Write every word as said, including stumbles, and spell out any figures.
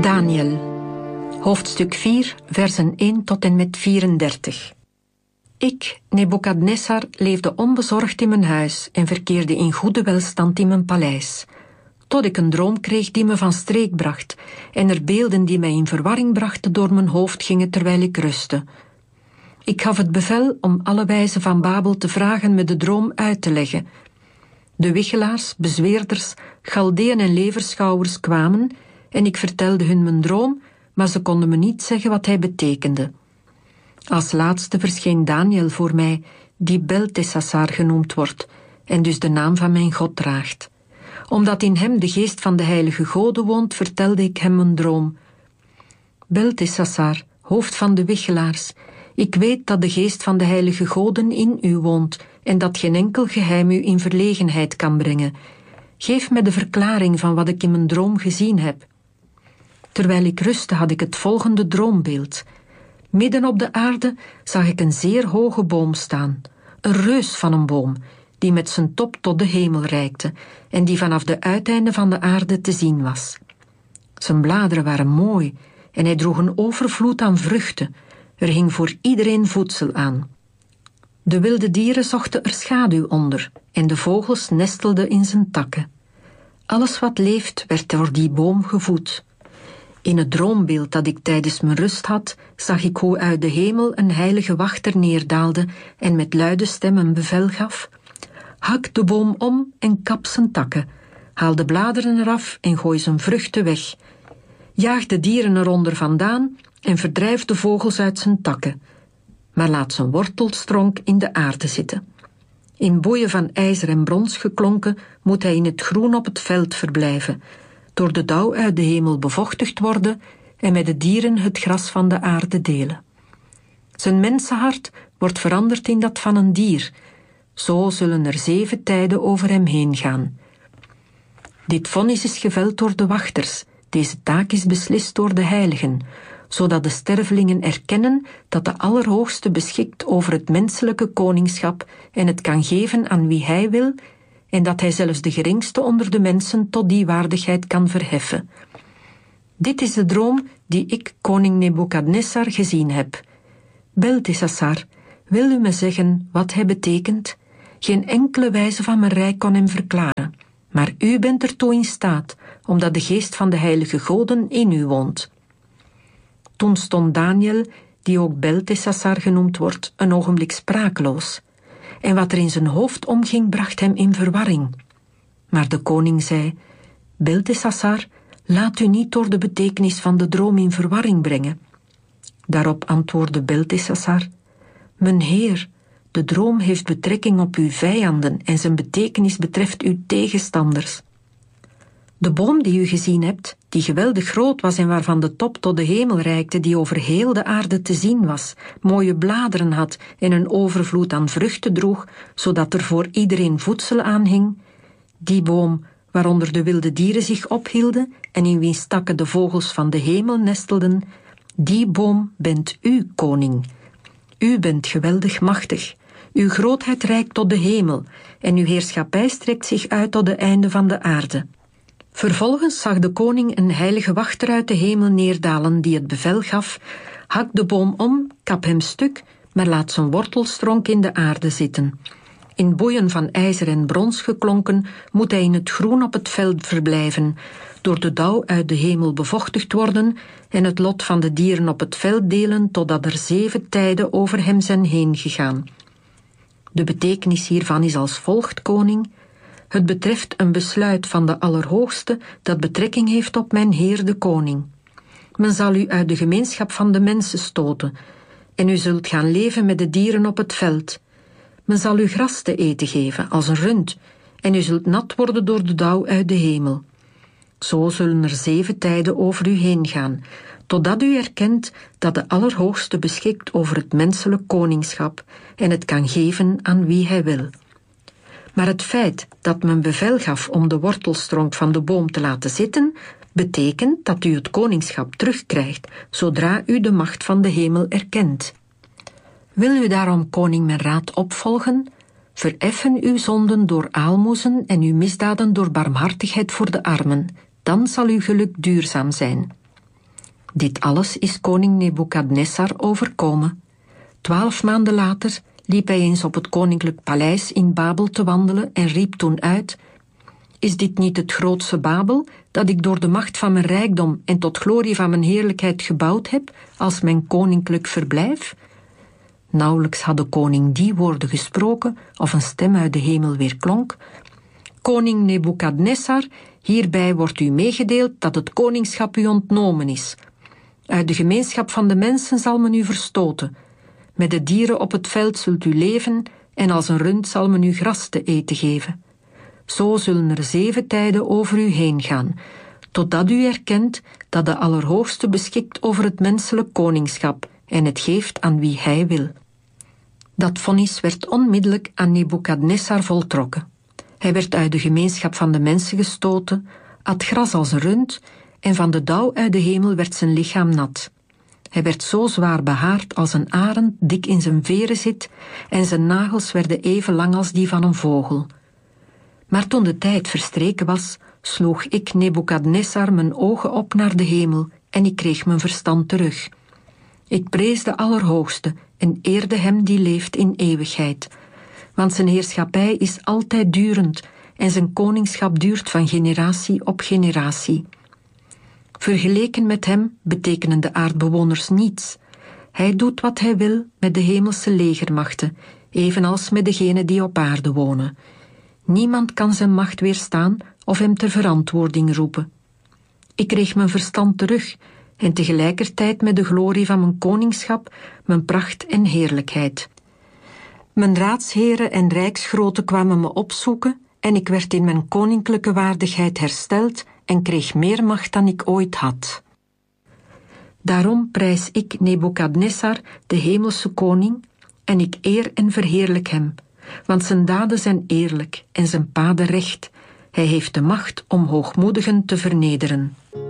Daniel, hoofdstuk vier, versen één tot en met vierendertig. Ik, Nebukadnessar, leefde onbezorgd in mijn huis en verkeerde in goede welstand in mijn paleis, tot ik een droom kreeg die me van streek bracht en er beelden die mij in verwarring brachten door mijn hoofd gingen terwijl ik rustte. Ik gaf het bevel om alle wijzen van Babel te vragen me de droom uit te leggen. De wichelaars, bezweerders, Galdeën en leverschouwers kwamen en ik vertelde hun mijn droom, maar ze konden me niet zeggen wat hij betekende. Als laatste verscheen Daniel voor mij, die Beltesassar genoemd wordt en dus de naam van mijn God draagt. Omdat in hem de geest van de heilige goden woont, vertelde ik hem mijn droom. Beltesassar, hoofd van de wichelaars, ik weet dat de geest van de heilige goden in u woont en dat geen enkel geheim u in verlegenheid kan brengen. Geef me de verklaring van wat ik in mijn droom gezien heb. Terwijl ik rustte had ik het volgende droombeeld. Midden op de aarde zag ik een zeer hoge boom staan, een reus van een boom, die met zijn top tot de hemel reikte en die vanaf de uiteinden van de aarde te zien was. Zijn bladeren waren mooi en hij droeg een overvloed aan vruchten. Er hing voor iedereen voedsel aan. De wilde dieren zochten er schaduw onder en de vogels nestelden in zijn takken. Alles wat leeft werd door die boom gevoed. In het droombeeld dat ik tijdens mijn rust had, zag ik hoe uit de hemel een heilige wachter neerdaalde en met luide stem een bevel gaf: hak de boom om en kap zijn takken, haal de bladeren eraf en gooi zijn vruchten weg. Jaag de dieren eronder vandaan en verdrijf de vogels uit zijn takken, maar laat zijn wortelstronk in de aarde zitten. In boeien van ijzer en brons geklonken moet hij in het groen op het veld verblijven, door de dauw uit de hemel bevochtigd worden en met de dieren het gras van de aarde delen. Zijn mensenhart wordt veranderd in dat van een dier, zo zullen er zeven tijden over hem heen gaan. Dit vonnis is geveld door de wachters, deze taak is beslist door de heiligen, zodat de stervelingen erkennen dat de Allerhoogste beschikt over het menselijke koningschap en het kan geven aan wie hij wil, en dat hij zelfs de geringste onder de mensen tot die waardigheid kan verheffen. Dit is de droom die ik, koning Nebukadnessar, gezien heb. Beltesassar, wil u me zeggen wat hij betekent? Geen enkele wijze van mijn rijk kon hem verklaren, maar u bent ertoe in staat, omdat de geest van de heilige goden in u woont. Toen stond Daniel, die ook Beltesassar genoemd wordt, een ogenblik sprakeloos. En wat er in zijn hoofd omging, bracht hem in verwarring. Maar de koning zei: Beltesassar, laat u niet door de betekenis van de droom in verwarring brengen. Daarop antwoordde Beltesassar: mijn heer, de droom heeft betrekking op uw vijanden en zijn betekenis betreft uw tegenstanders. De boom die u gezien hebt, die geweldig groot was en waarvan de top tot de hemel reikte, die over heel de aarde te zien was, mooie bladeren had en een overvloed aan vruchten droeg, zodat er voor iedereen voedsel aan hing, die boom waaronder de wilde dieren zich ophielden en in wiens takken de vogels van de hemel nestelden, die boom bent u, koning. U bent geweldig machtig. Uw grootheid reikt tot de hemel en uw heerschappij strekt zich uit tot de einde van de aarde. Vervolgens zag de koning een heilige wachter uit de hemel neerdalen die het bevel gaf: hak de boom om, kap hem stuk, maar laat zijn wortelstronk in de aarde zitten. In boeien van ijzer en brons geklonken moet hij in het groen op het veld verblijven, door de dauw uit de hemel bevochtigd worden en het lot van de dieren op het veld delen totdat er zeven tijden over hem zijn heen gegaan. De betekenis hiervan is als volgt, koning. Het betreft een besluit van de Allerhoogste dat betrekking heeft op mijn heer de koning. Men zal u uit de gemeenschap van de mensen stoten en u zult gaan leven met de dieren op het veld. Men zal u gras te eten geven als een rund en u zult nat worden door de dauw uit de hemel. Zo zullen er zeven tijden over u heen gaan, totdat u erkent dat de Allerhoogste beschikt over het menselijk koningschap en het kan geven aan wie hij wil. Maar het feit dat men bevel gaf om de wortelstronk van de boom te laten zitten, betekent dat u het koningschap terugkrijgt, zodra u de macht van de hemel erkent. Wil u daarom, koning, mijn raad opvolgen? Vereffen uw zonden door aalmoezen en uw misdaden door barmhartigheid voor de armen. Dan zal uw geluk duurzaam zijn. Dit alles is koning Nebukadnessar overkomen. Twaalf maanden later liep hij eens op het koninklijk paleis in Babel te wandelen en riep toen uit: Is dit niet het grootste Babel, dat ik door de macht van mijn rijkdom en tot glorie van mijn heerlijkheid gebouwd heb, als mijn koninklijk verblijf? Nauwelijks had de koning die woorden gesproken, of een stem uit de hemel weerklonk: Koning Nebukadnessar, hierbij wordt u meegedeeld dat het koningschap u ontnomen is. Uit de gemeenschap van de mensen zal men u verstoten. Met de dieren op het veld zult u leven, en als een rund zal men u gras te eten geven. Zo zullen er zeven tijden over u heen gaan, totdat u erkent dat de Allerhoogste beschikt over het menselijk koningschap en het geeft aan wie hij wil. Dat vonnis werd onmiddellijk aan Nebukadnessar voltrokken. Hij werd uit de gemeenschap van de mensen gestoten, at gras als een rund, en van de dauw uit de hemel werd zijn lichaam nat. Hij werd zo zwaar behaard als een arend dik in zijn veren zit, en zijn nagels werden even lang als die van een vogel. Maar toen de tijd verstreken was, sloeg ik, Nebukadnessar, mijn ogen op naar de hemel en ik kreeg mijn verstand terug. Ik prees de Allerhoogste en eerde hem die leeft in eeuwigheid, want zijn heerschappij is altijd durend en zijn koningschap duurt van generatie op generatie. Vergeleken met hem betekenen de aardbewoners niets. Hij doet wat hij wil met de hemelse legermachten, evenals met degenen die op aarde wonen. Niemand kan zijn macht weerstaan of hem ter verantwoording roepen. Ik kreeg mijn verstand terug en tegelijkertijd met de glorie van mijn koningschap, mijn pracht en heerlijkheid. Mijn raadsheren en rijksgroten kwamen me opzoeken en ik werd in mijn koninklijke waardigheid hersteld en kreeg meer macht dan ik ooit had. Daarom prijs ik Nebukadnessar, de hemelse koning, en ik eer en verheerlijk hem, want zijn daden zijn eerlijk en zijn paden recht. Hij heeft de macht om hoogmoedigen te vernederen.